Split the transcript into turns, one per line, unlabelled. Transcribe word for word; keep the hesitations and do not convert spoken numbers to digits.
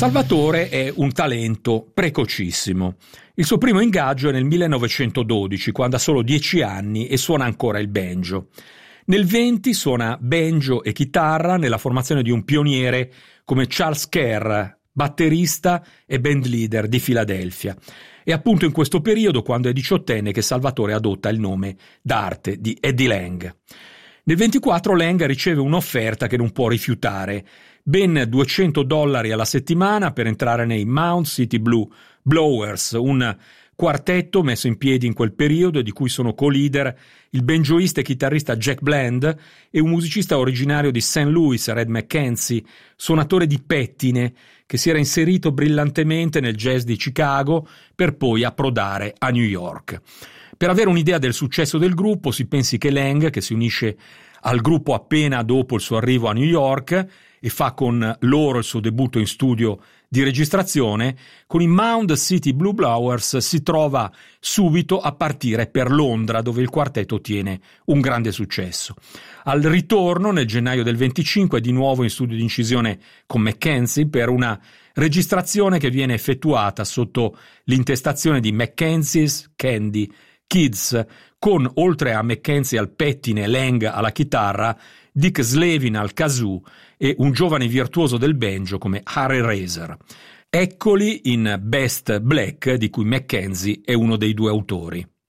Salvatore è un talento precocissimo. Il suo primo ingaggio è nel millenovecentododici, quando ha solo dieci anni e suona ancora il banjo. Nel venti suona banjo e chitarra nella formazione di un pioniere come Charles Kerr, batterista e band leader di Filadelfia. È appunto in questo periodo, quando è diciottenne, che Salvatore adotta il nome d'arte di Eddie Lang. Nel ventiquattro Lang riceve un'offerta che non può rifiutare, ben duecento dollari alla settimana per entrare nei Mount City Blue Blowers, un quartetto messo in piedi in quel periodo e di cui sono co-leader il banjoista e chitarrista Jack Bland e un musicista originario di Saint Louis, Red McKenzie, suonatore di pettine, che si era inserito brillantemente nel jazz di Chicago per poi approdare a New York. Per avere un'idea del successo del gruppo si pensi che Lang, che si unisce al gruppo appena dopo il suo arrivo a New York e fa con loro il suo debutto in studio di registrazione, con i Mount City Blue Blowers si trova subito a partire per Londra, dove il quartetto ottiene un grande successo. Al ritorno, nel gennaio del venticinque, è di nuovo in studio di incisione con McKenzie per una registrazione che viene effettuata sotto l'intestazione di Mackenzie's Candy Kids, con, oltre a McKenzie al pettine e Lang alla chitarra, Dick Slavin al kazoo e un giovane virtuoso del banjo come Harry Razer. Eccoli in Best Black, di cui McKenzie è uno dei due autori.